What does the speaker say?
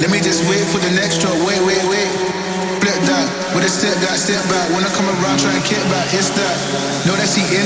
Let me just wait for the next drop. Wait. Flip that. With a step back. When I come around, try and kick back. It's that. Know that she in